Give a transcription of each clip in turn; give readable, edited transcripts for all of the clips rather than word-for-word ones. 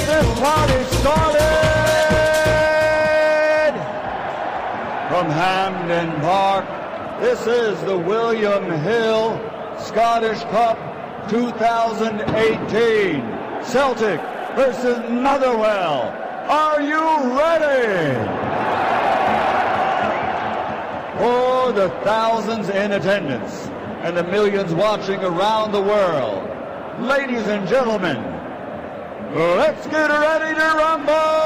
this party started! From Hampden Park, this is the William Hill Scottish Cup 2018. Celtic versus Motherwell. Are you ready? For the thousands in attendance and the millions watching around the world, ladies and gentlemen, let's get ready to rumble!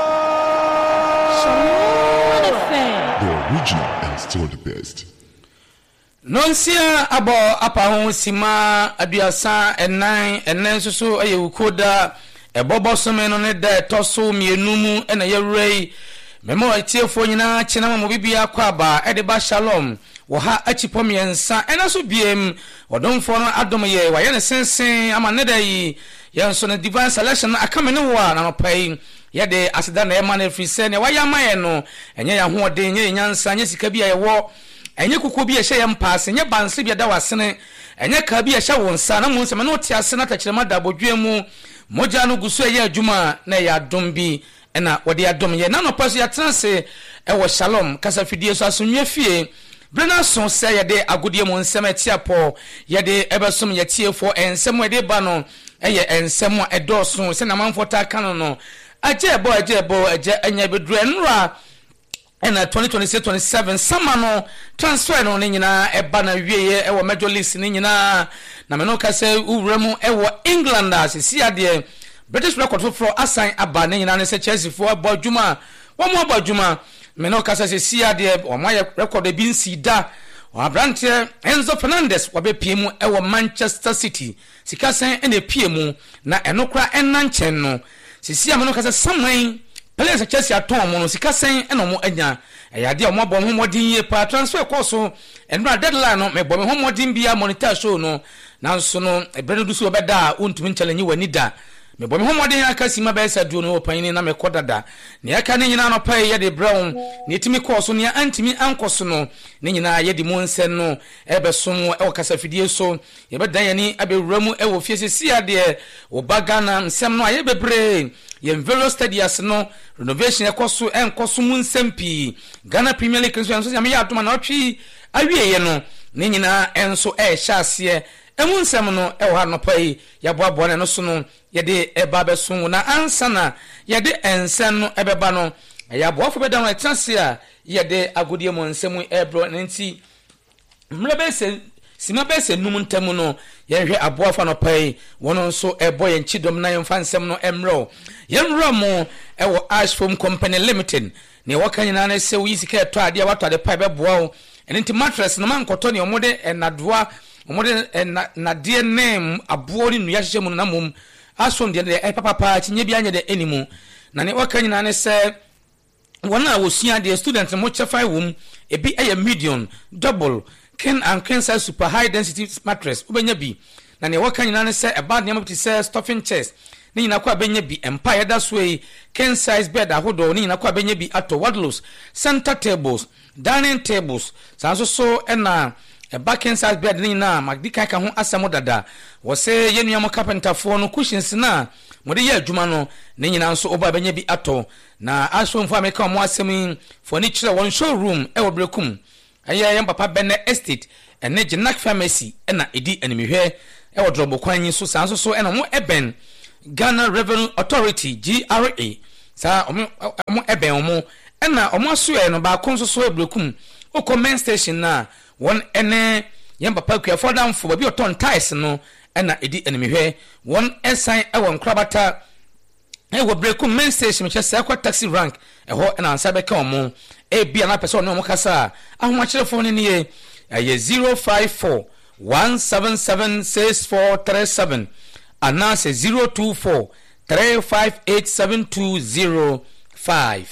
The original and still the best. Nonsia abo apa sima aduasa enan susu ayewukoda ebobo someno ne da toso mienumu ena yewrei memo atiefo nyina chenama mo bibia kwaba edeba shalom wo ha achipom yensa ena so biem odomfo no adom ye wa ye ne sensen ama ne da yi yenso na divine selection akamene wo na no pai ye de asida na ema na free se ne wa ya maye no enye ya ho de nye nyansa nye sika bia ye wo enye kuku bia hye ye mpaase nye banse bia da wasene enye ka bia hye wonsa na mo se me no ti ase na takirema da bodwemu moja no guso ye adwuma na ya dombi ena wode adom ye na no paso ya transe wo shalom kasa fidie so asonwe fie brena so se ye de agodie mo nsem atiapo ye de ebesom ye tiefo ensem we de ba no eye ensem edoso se na manfota kan no ajebo anya bedru enra ena 2026-27 sama no transfer no nyina eba na wieye ewo major league ni nyina na me no kase uwremu ewo England asisi ade British record for assign aba na nyina ne se Chelsea for abodwuma wo mo abodwuma me no kase asisi ade o ma record bi nsi da Abrante Enzo Fernandez wabepiem ewo Manchester City sikasen ene piemu na enokra enanchen no sisi amano kase saman players Chelsea aton mo no sikasen eno mo anya eyade o mo bo homodin ye pa transfer course enra deadline no me bo me homodin bia monitor show no nanso no ebrenu dusu obeda untumi challenge wani da me bo me homodin akasi ma be sa du no opani na me kodada ne aka ne nyina no pai ye de brown ne timi course ne antimi ankoso no ne nyina ye di mo nsen no ebesom e wakasa fidie so ye be dan ye ni abewuramu e wo fiese sia de obagana nsem no aye bebre ye various stadiums no renovation ekoso enkoso mu nsempi Ghana Premier League nso ya me ya atoma na otwi awie ye no ne nyina enso e hyase emu nsem no e wo ha no pai ya boabo ne no so no ye de eba beso na ansa na ye de ensen no ebeba no ya boafo beda no etanse a ye de agodie mo nsem ebro nti mlebese sima bese num ntemu no ye hwe aboafa no pai wono nso ebo ye nchidom na yemfa nsem no emro mo ewo Ash Foam Company Limited ne wakanyina na se wi sika eto ade wato ade pai beboa o enti mattress no man koto ne omode enadoa omode na de name abo ni nuya hye mu na mom asom de papa tinye bia anya de enimu na ne wakanyina na se wona wosua de student mo chefai wom ebi eye medium double king and queen size super high density mattress ubenya bi na ne wakanyina na se eba ne amati se stuffing chest ni nyina kwa benya bi empire that way king size bed ahodo ni nyina kwa benya bi ato wardrobes center tables dining tables sanso so na eba king size bed ni nyina magdika ka ho asamo dada wo se yenuam carpenter fo no cushions na mode ye adwuma no ni nyina nso oba benya bi ato na asomfo ameka mo asemi furniture one showroom e wobrekum aye papa benne estate ene Genak pharmacy na edi animihwe e wodrobo kwanyi so sanso so na mo eben Ghana Revenue Authority GRA sa omo eben omo na omo so no ba konso so ebrekum o comment station na won ene yem papa kwa fodamfo ba bi oton ties no na edi animihwe won ensign e won krabata e wo brekum main station che se kwa taxi rank e ho na ansa be ka omo e bia na person no mo kasa ahoma kyerefo ne ye 054 1776437 anase 024 3587205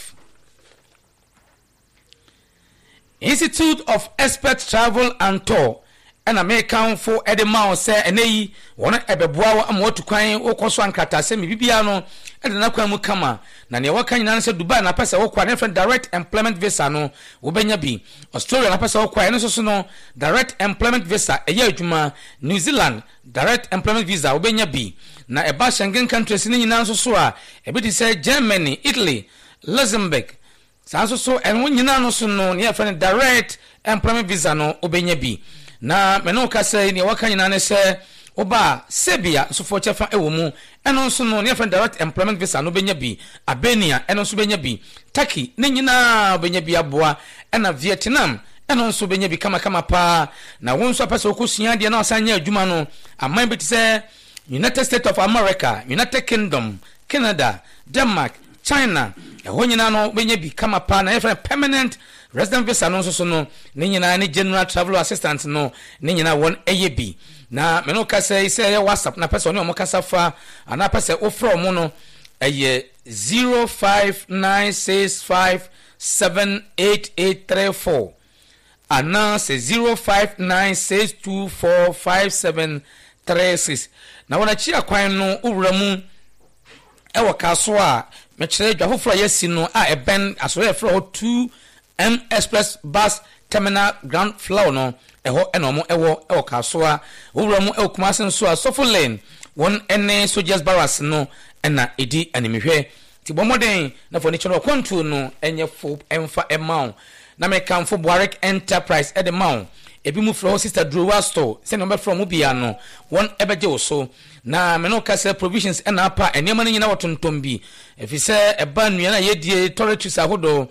Institute of Expert Travel and Tour and American for Edemao say eneyi wona ebeboa amotu kwan okoso ankata se bibia no edena kwan mu kama na ne waka nyina se Dubai na pesa wokwa ne friend direct employment visa no wobenya bi Australia na pesa wokwa ne so no direct employment visa eya adwuma New Zealand direct employment visa wobenya bi na eba Schengen countries ni nyina nso so a ebi di say Germany, Italy, Luxembourg sanso so enwo nyina no so no ne yefre direct employment visa no obenya bi na me no ka say ne waka nyina ne say oba Serbia so fo chefa ewo mu eno nso no ne yefre direct employment visa no obenya bi Albania eno nso obenya bi Turkey ne nyina obenya bi aboa ena Vietnam eno nso obenya bi kama pa na won so apese okosua de na asanya adwuma no aman bi say United States of America, United Kingdom, Canada, Denmark, China eho nyina no obenya bi kama pa na yefre permanent resident visa no so no ne nyina ne general travel assistant no ne nyina won eyebi na me no ka say WhatsApp na person no mo kasa fa ana pese ofro mo no eye 0596578834 ana say 0596245736 na wona chi akwan no owura mu ewo kaso a me kire dwa foforo yesi no a eben aso ye fro 2M Express Bus Terminal Ground Floor no eho enomo ewo kaso a owura mu ewo Kumasi nso a Sofo Lane won ene Soldiers Barracks no ena edi animehwe ti bomoden na fo ni chiro control no enye fo emfa emau na me kamfo Buarek Enterprise e de mau ebi mu fro sister Drowa store se no be from bia no won ebeje wo so na me no kase provisions ena apa enema nyina wotontom bi efise eba nua na yedie toiletries ahodo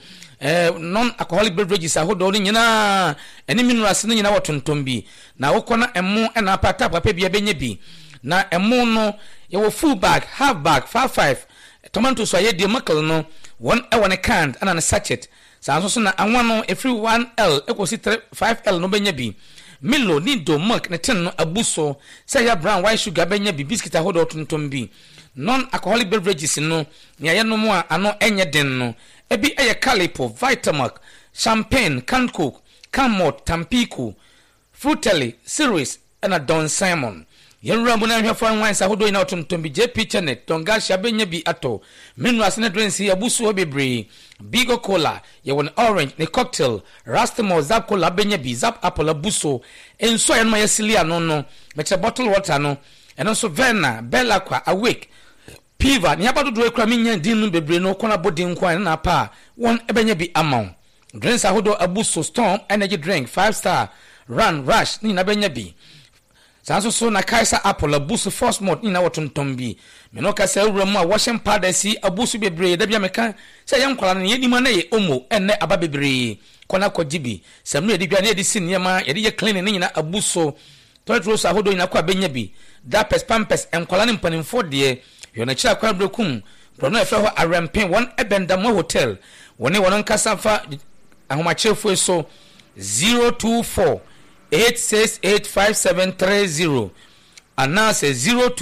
non alcoholic beverages ahodo nyina eni minerals nyina wotontom bi na wokona emu ena apa tap papa bia benye bi na emu no ye wo full bag half bag 55 tomato so yedie makal no won e won can ana na sachet sanso so na anwa no every 1L ekosi 5L no benya bi Milo ni do milk ne tin no abuso say ya brown white sugar benya bi biscuit ahodo tontom bi non alcoholic beverages no ne aye no mo a ano enye den no ebi eye Calipo, Vitamilk, Champagne, Canned Coke, Camot, Tampico, Fruteli, Ceres and a Don Simon. Yenra muna hwefo wines ahodo ina tontom bi JP Chenet Tongasha benya bi ato minerals ne drinks ya busu obebre Bigo Cola ye won orange ne cocktail Rastmo Zap Cola benya bi Zap Apple buso enso ya no yesilia no meche bottle water no eno so Verna Bella Kwa Awake Piva ni abado do ekra minya din no bebre no kona bodin kwa na pa won ebenya bi amount drinks ahodo abuso Storm energy drink 5-star Run Rush ni na benya bi sanso so na Kaiser Apple abusu first mode ni na wotontom bi me no ka say wuramu a washing powder si abusu bebre da bia meka say yankwala na yedi ma na ye omo enne aba bebre kona kogibi samnu yedi bia na yedi sin yema yedi ye clean ni nyina abuso toilet roll ahodo nyina kwa benya bi da pampers enkwala ne mpanimfo de yo na kira kwa brekum prono efe ho arempen won ebendamo hotel woni wonon kasafa ahomachefo so 024 8685730 and now say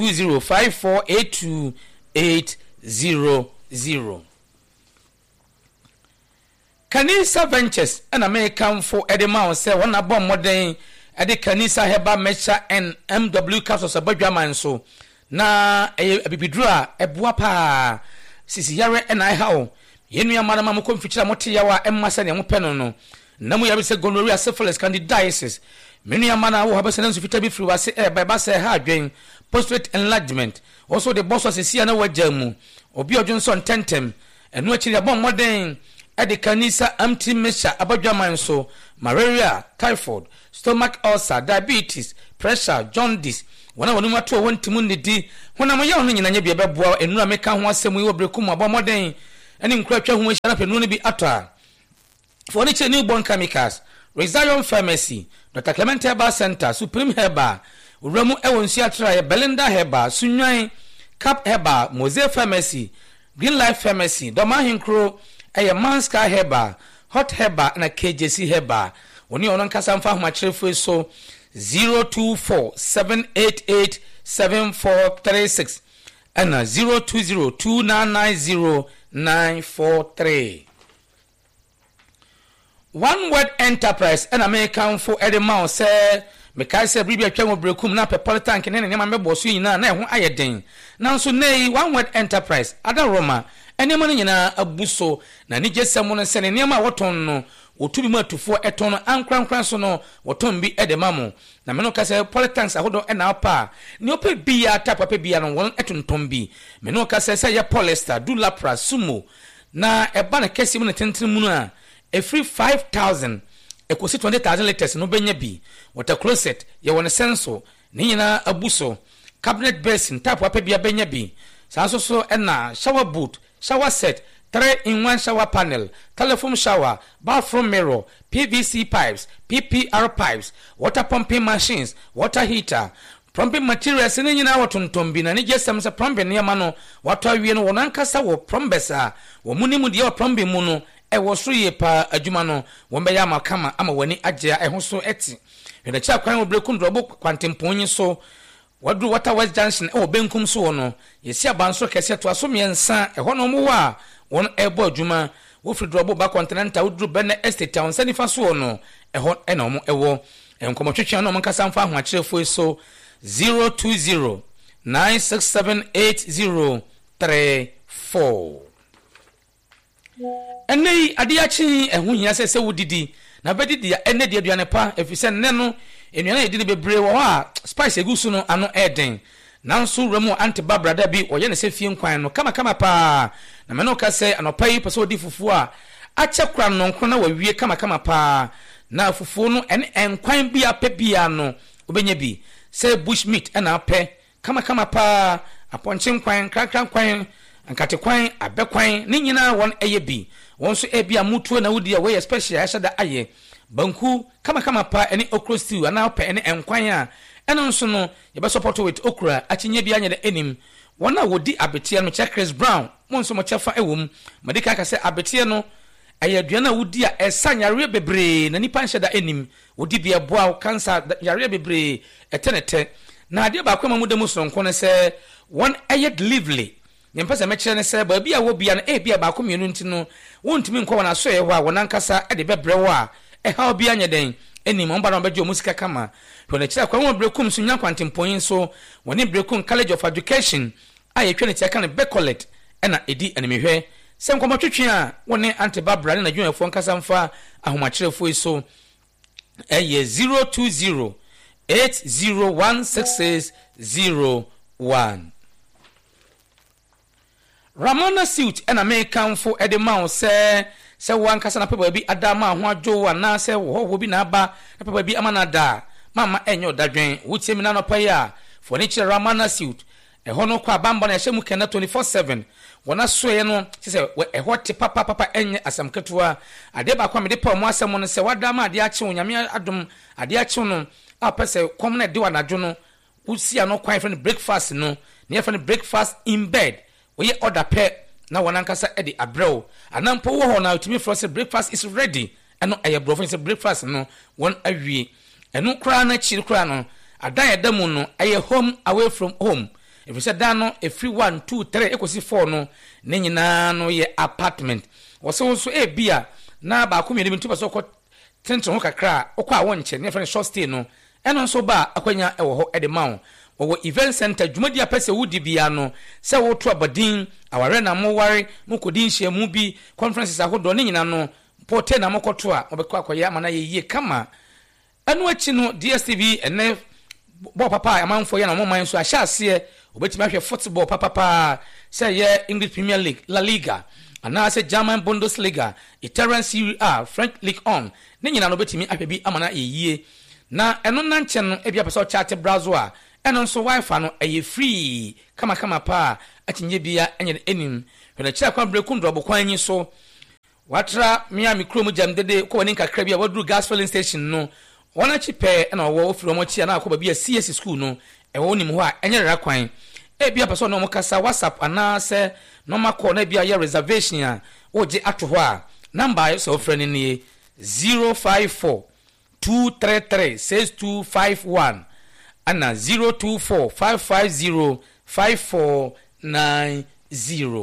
020548280. Kanisa Ventures and American for Edemount say one abom modern at the Kanisa Heba Mecha and MW Capsules Abadjaman so na a bibidra a buapa sisi yare and I how yenu ya madama mu konfichira moti yawa emmasa ne mu penono namu ya bise gonorrhea syphilis candidiasis menu ya mana wo habese nanso fita bi free wase ba se ha adwen prostate enlargement also the boss was sia na wajamu obi odwonson tentem enu akiri abon modern ede kanisa amti mesha abadwaman so malaria typhoid stomach ulcer diabetes pressure jaundice wana wonu mato wontimu nidi hona mo ya hono nyina nya bia beboa enu ameka ho asem yi obrekum abon modern eni nkratwa ho hia na penu ne bi ata furniture newborn chemicals Rezion Pharmacy Dr. Clement Herbal Center Supreme Herbal Uramu Ewonsi Atra Belinda Herbal Sunyan Cap Herbal Mose Pharmacy Green Life Pharmacy Doma Hinkro Manska Herbal Hot Herbal na KJC Herbal Oni onon kasa mfa ho makyerefo so 0247887436 and 0202990943. One Word Enterprise and American for Edemount say mekai say bribia twa brekum na pepolitan kene ne mabebo so yina na ho ayeden nanso nei One Word Enterprise ada Roma enema no nyina abuso na ni jesemo no se ne nema woton no otu bi mu atufo eton no ankrankran so no woton bi edemamo na me no ka se polytanks ahodo na apa ne opa bia tap apa bia no won etonton bi me no ka se ya polyester Dulapra Sumo na eba na kesi mu ne tenten mu no a free 5000 ekosi 20000 liters no benya bi water closet ye won senso ne nyina abuso cabinet basin tap apa bia benya bi so na shower boot shower set 3-in-1 shower panel, telephone shower, bathroom mirror, PVC pipes, PPR pipes, water pumping machines, water heater, plumbing materials in any hour to na ni just some plumbing near mano, water we no nankasa wo plumbesa, wo munimu dia plumbing muno, was 3 pa ajumano, wombayama kama ama weni ajia hoso eti. And the chap can break robo quantum pony so. What do water West Junction or Benkum so no? Ye see a banso kese to assume and san a honomoa. One airboard Juma, Wilfred Robo back continental would do Bennett Estate Town, Sandy Fasuono, a hot enomo, a war, and Comotricia no Mancasam Farm, my chill for so 020 9678034. And nay, Adiachi, and when he says so did na bedi dia ene dia duane pa efise ne no enuana yedi bebre wo a spice egusu no ano eden nanso remo anti babra da bi oye ne se fie nkwan no kama pa na me no ka se anopa yi pese odi fufu a ache kra no nkona wa wie kama pa na fufu no ene enkwan bi ape bia no obenya bi se bush meat ena ape kama pa aponche nkwan krakra nkwan ankate kwan abekwan ne nyina won eye bi wonso ebia mutuo na wudi a we special ashada aye banku kama pa ene okro stew ana pa ene enkwan a eno nso no ye be support with okra atinye bia nya da enim wona wodi abetie no Chris Brown monso mo chefa ewom madika ka se abetie no ayadua na wodi a esanyare bebre na nipa nheda enim wodi bia boa cancer yare bebre etenete na ade ba kwa mamude musonko ne se won ayed lively nyempasa mekire ne se ba bia wo bia na bia ba ko mienu ntino wontimi nkɔ wana so ye ho a wonankasa de bebre wo a ha bia nya den enim on ba na bejo musika kama to na kira kwa won brekum so nya kwantempon so woni brekum College of Education aye twene tia ne Becolet na edi animehwe se nkomotwetwe a woni Auntie Barbara na dwuafo nkasa mfa ahomachirefo so eye 020 8016601 Ramona suit and American for Eddie Mount say one casa na people be Adama ho adwo ana say wo bi na ba na people be amanada mama enyo dadwen wutie mi na no paya furniture Ramona suit e ho no kwa bamba na hye mu kena 24/7 wona soye no say e ho te papa enye asam ketua ade ba kwa me de pa mo asam no say wadama ade ache onyame adom ade ache no a pese kom na de wanadwo no wusia no kwa friend breakfast no ne friend breakfast in bed we order pe na wonankasa edi abrel anampo wo ho na utimi for say breakfast is ready eno ayebro say breakfast no won awie eno kra na chiri kra no adan edamu no aye home away from home if you say dan no a free 1 2 3 ekosi 4 no ne nyina no ye apartment wo so bia na ba ko mi de ntupa so ko tenten ho kakra okwa a won che ne friend short stay no eno so ba akwanya ewo ho ede mawo wo event center dwumadi apese wudi bia no se wo to abadin aware na mo ware mo kodin hye mu bi conferences ahodo ne nyina no pote na mokoto a obekọ akoye amana ye kama anu achi no DSTV ene bo papa amanfo ye na mo man so ahya ase obetimi ahwe football papa se ye English Premier League La Liga ana se German Bundesliga Italian Serie A French Ligue 1 ne nyina no betimi ahwe bi amana ye na eno na nche no ebia pese o chat brazo a eno so wifi no eye free kama pa atinye bia enye enim na kira kwa brekum drobo kwan yin so watra Miami Chrome jam dede ko woni kakra bia wadru gas filling station no wona chipe na wo ofiro mo chia na akọ bia CS school no e wo nim ho a enye rera kwan e bia pese no mo kasa WhatsApp ana se no makọ na bia ye reservation a oje ato ho a number so friend ni 054 233 6251 ana 024 550 5490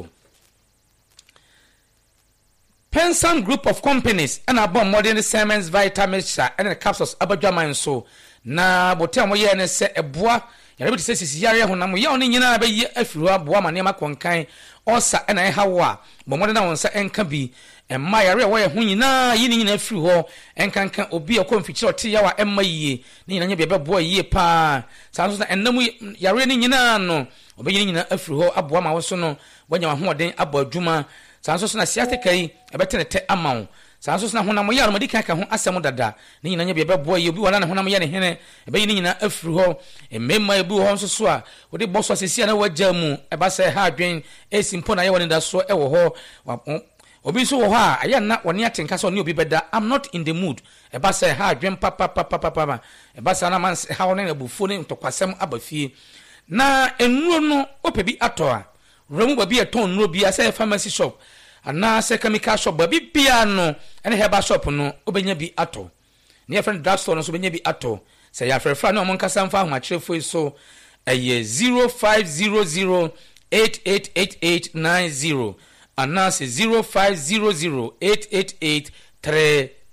Pensam Group of Companies and about modern Siemens Vitamix and the capsules abadwaman so na bote amoye ne se eboa yare bi sisi yare honam ya oni nyina be yi afiri aboa ma ne ma konkan osa na e hawa bo mo de na wonsa enka bi emma yare wo ye ho nyina yi ni nyina afiri ho enkankan obi akomfikyire ote ya wa emma yie ni nyina nya be boa yie pa sa so na enam yare ni nyina no obi nyina afiri ho aboa ma wo so no wanya ho den abo adwuma sa so na siate kai ebete ne te amawo sa so na honam yare ma dika ka ho asem dada ni nyina nya be boa yie obi wala na honam yare hene ebe ni nyina afiri ho emma ebu ho nso so a wo de boso asesia na wagya mu eba se ha adwen esimpo na ye woni da so e wo ho obi so wo ha aya na woni atenka so ne obi beda I'm not in the mood eba se ha adwen papa eba se na man ha woni na bufo ne ntokwasem abafie na enuro no opebi ato a remu ba bi eton nuro bi ase pharmacy shop ana se chemical shop ba bi bia no ene herbal shop no obenya bi ato ne friend drugstore no so benya bi ato se ya frefra no mon kasa mfa ahomachirefo so eye 0500888890 ana se 05008883